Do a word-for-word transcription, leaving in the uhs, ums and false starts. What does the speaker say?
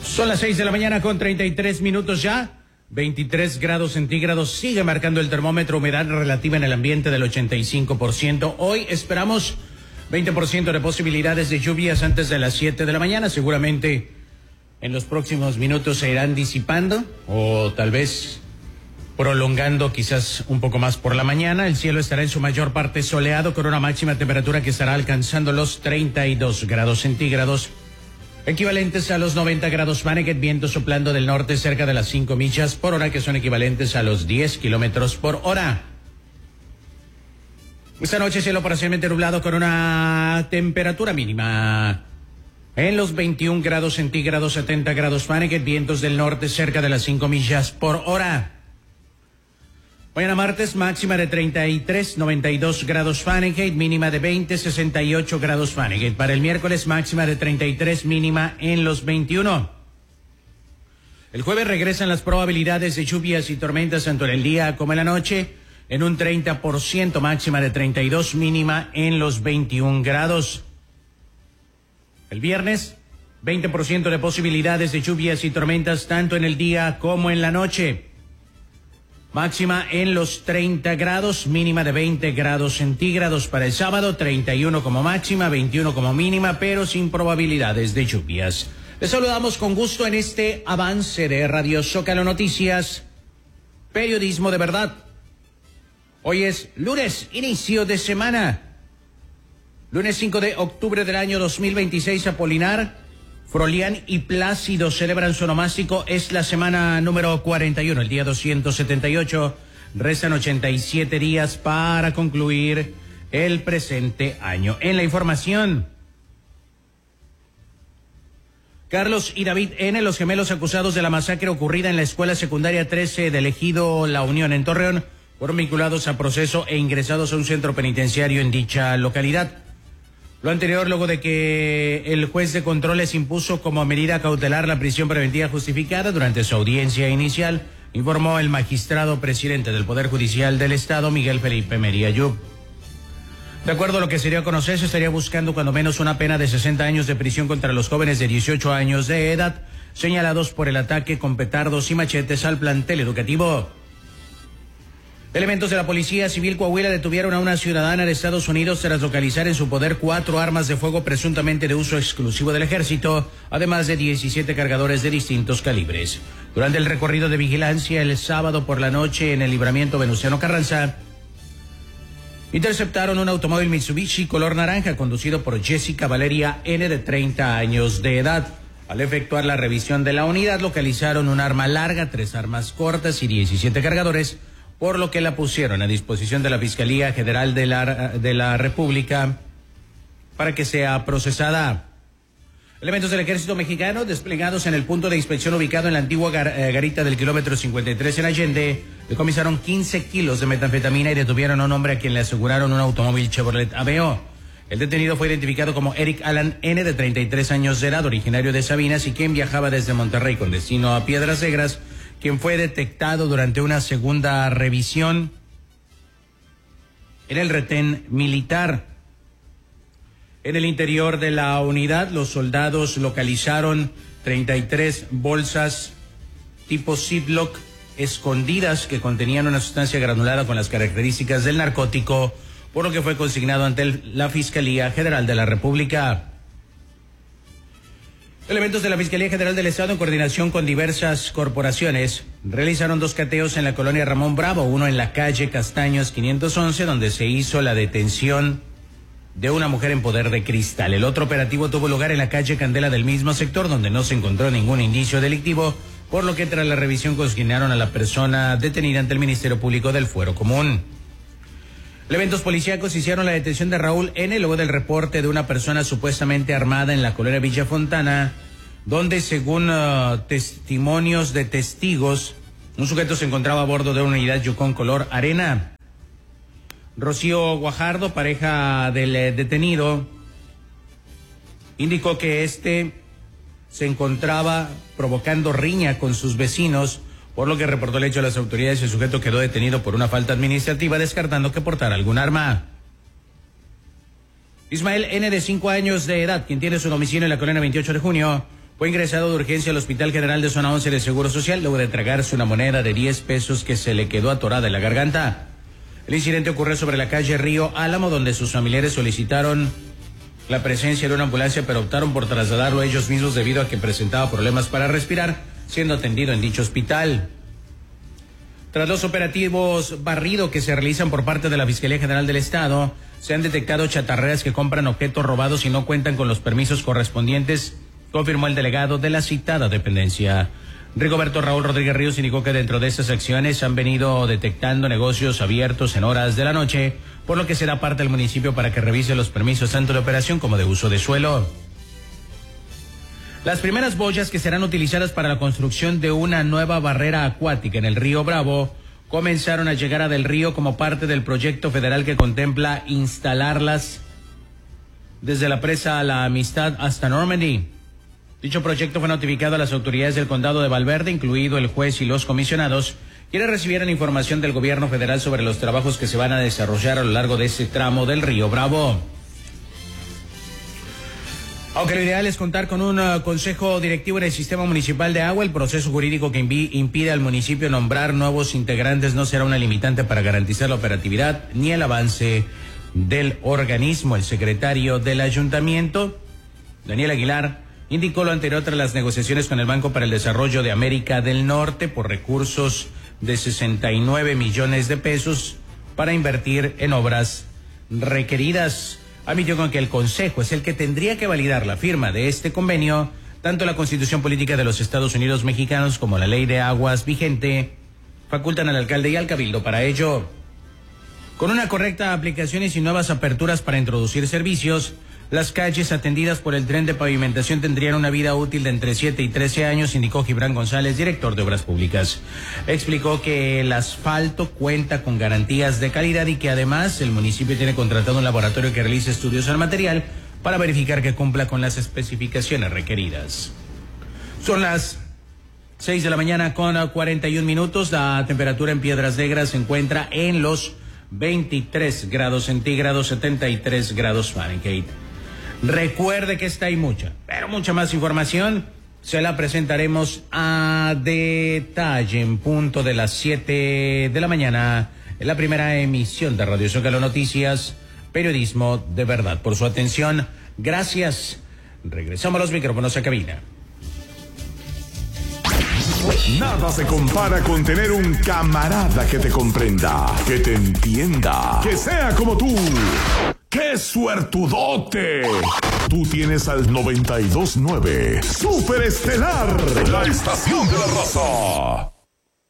Son las seis de la mañana con treinta y tres minutos ya. veintitrés grados centígrados. Sigue marcando el termómetro. Humedad relativa en el ambiente del ochenta y cinco por ciento. Hoy esperamos veinte por ciento de posibilidades de lluvias antes de las siete de la mañana. Seguramente en los próximos minutos se irán disipando o tal vez prolongando quizás un poco más por la mañana. El cielo estará en su mayor parte soleado con una máxima temperatura que estará alcanzando los treinta y dos grados centígrados, equivalentes a los noventa grados Fahrenheit, viento soplando del norte cerca de las cinco millas por hora, que son equivalentes a los diez kilómetros por hora. Esta noche cielo parcialmente nublado con una temperatura mínima en los veintiún grados centígrados, setenta grados Fahrenheit, vientos del norte cerca de las cinco millas por hora. Mañana martes, máxima de treinta y tres, noventa y dos grados Fahrenheit, mínima de veinte, sesenta y ocho grados Fahrenheit. Para el miércoles, máxima de treinta y tres, mínima en los veintiuno. El jueves regresan las probabilidades de lluvias y tormentas tanto en el día como en la noche, en un treinta por ciento, máxima de treinta y dos, mínima en los veintiún grados. El viernes, veinte por ciento de posibilidades de lluvias y tormentas tanto en el día como en la noche. Máxima en los treinta grados, mínima de veinte grados centígrados. Para el sábado, treinta y uno como máxima, veintiuno como mínima, pero sin probabilidades de lluvias. Les saludamos con gusto en este avance de Radio Zócalo Noticias, periodismo de verdad. Hoy es lunes, inicio de semana. Lunes cinco de octubre del año dos mil veintiséis, Apolinar, Frolián y Plácido celebran su onomástico. Es la semana número cuarenta y uno, el día doscientos setenta y ocho. Restan ochenta y siete días para concluir el presente año. En la información, Carlos y David N., los gemelos acusados de la masacre ocurrida en la escuela secundaria trece del ejido La Unión en Torreón, fueron vinculados a proceso e ingresados a un centro penitenciario en dicha localidad. Lo anterior luego de que el juez de control les impuso como medida cautelar la prisión preventiva justificada durante su audiencia inicial, informó el magistrado presidente del Poder Judicial del Estado, Miguel Felipe Meri Ayub. De acuerdo a lo que se dio a conocer, se estaría buscando cuando menos una pena de sesenta años de prisión contra los jóvenes de dieciocho años de edad, señalados por el ataque con petardos y machetes al plantel educativo. Elementos de la Policía Civil Coahuila detuvieron a una ciudadana de Estados Unidos tras localizar en su poder cuatro armas de fuego presuntamente de uso exclusivo del ejército, además de diecisiete cargadores de distintos calibres. Durante el recorrido de vigilancia el sábado por la noche en el libramiento Venustiano Carranza, interceptaron un automóvil Mitsubishi color naranja conducido por Jessica Valeria N., de treinta años de edad. Al efectuar la revisión de la unidad localizaron un arma larga, tres armas cortas y diecisiete cargadores, por lo que la pusieron a disposición de la Fiscalía General de la, de la República para que sea procesada. Elementos del Ejército Mexicano desplegados en el punto de inspección ubicado en la antigua gar, eh, garita del kilómetro cincuenta y tres en Allende decomisaron quince kilos de metanfetamina y detuvieron a un hombre a quien le aseguraron un automóvil Chevrolet Aveo. El detenido fue identificado como Eric Alan N., de treinta y tres años de edad, originario de Sabinas y quien viajaba desde Monterrey con destino a Piedras Negras, quien fue detectado durante una segunda revisión en el retén militar. En el interior de la unidad, los soldados localizaron treinta y tres bolsas tipo Ziploc escondidas que contenían una sustancia granulada con las características del narcótico, por lo que fue consignado ante el, la Fiscalía General de la República. Elementos de la Fiscalía General del Estado, en coordinación con diversas corporaciones, realizaron dos cateos en la colonia Ramón Bravo, uno en la calle Castaños quinientos once, donde se hizo la detención de una mujer en poder de cristal. El otro operativo tuvo lugar en la calle Candela del mismo sector, donde no se encontró ningún indicio delictivo, por lo que tras la revisión consignaron a la persona detenida ante el Ministerio Público del Fuero Común. Elementos policíacos hicieron la detención de Raúl N. luego del reporte de una persona supuestamente armada en la colonia Villa Fontana, donde según uh, testimonios de testigos, un sujeto se encontraba a bordo de una unidad Yukon color arena. Rocío Guajardo, pareja del eh, detenido, indicó que este se encontraba provocando riña con sus vecinos, por lo que reportó el hecho a las autoridades. El sujeto quedó detenido por una falta administrativa, descartando que portara algún arma. Ismael N., de cinco años de edad, quien tiene su domicilio en la colonia veintiocho de junio, fue ingresado de urgencia al Hospital General de Zona once de Seguro Social luego de tragarse una moneda de diez pesos que se le quedó atorada en la garganta. El incidente ocurrió sobre la calle Río Álamo, donde sus familiares solicitaron la presencia de una ambulancia, pero optaron por trasladarlo ellos mismos debido a que presentaba problemas para respirar, siendo atendido en dicho hospital. Tras los operativos barrido que se realizan por parte de la Fiscalía General del Estado, se han detectado chatarreras que compran objetos robados y no cuentan con los permisos correspondientes, confirmó el delegado de la citada dependencia. Rigoberto Raúl Rodríguez Ríos indicó que dentro de estas acciones han venido detectando negocios abiertos en horas de la noche, por lo que será parte del municipio para que revise los permisos tanto de operación como de uso de suelo. Las primeras boyas que serán utilizadas para la construcción de una nueva barrera acuática en el río Bravo comenzaron a llegar a Del Río como parte del proyecto federal que contempla instalarlas desde la presa La Amistad hasta Normandy. Dicho proyecto fue notificado a las autoridades del condado de Valverde, incluido el juez y los comisionados, quienes recibieron información del gobierno federal sobre los trabajos que se van a desarrollar a lo largo de ese tramo del río Bravo. Aunque lo ideal es contar con un uh, consejo directivo en el sistema municipal de agua, el proceso jurídico que impide al municipio nombrar nuevos integrantes no será una limitante para garantizar la operatividad ni el avance del organismo. El secretario del ayuntamiento, Daniel Aguilar, indicó lo anterior tras las negociaciones con el Banco para el Desarrollo de América del Norte por recursos de sesenta y nueve millones de pesos para invertir en obras requeridas. Admitió con que el Consejo es el que tendría que validar la firma de este convenio. Tanto la Constitución Política de los Estados Unidos Mexicanos como la Ley de Aguas vigente facultan al alcalde y al cabildo para ello. Con una correcta aplicación y sin nuevas aperturas para introducir servicios, las calles atendidas por el tren de pavimentación tendrían una vida útil de entre siete y trece años, indicó Gibran González, director de Obras Públicas. Explicó que el asfalto cuenta con garantías de calidad y que además el municipio tiene contratado un laboratorio que realice estudios al material para verificar que cumpla con las especificaciones requeridas. Son las seis de la mañana con cuarenta y un minutos. La temperatura en Piedras Negras se encuentra en los veintitrés grados centígrados, setenta y tres grados Fahrenheit. Recuerde que esta y mucha, pero mucha más información se la presentaremos a detalle en punto de las siete de la mañana en la primera emisión de Radio Zócalo Noticias, periodismo de verdad. Por su atención, gracias. Regresamos a los micrófonos a cabina. Nada se compara con tener un camarada que te comprenda, que te entienda, que sea como tú. ¡Qué suertudote! Tú tienes al noventa y dos punto nueve Super Estelar, la estación de la raza.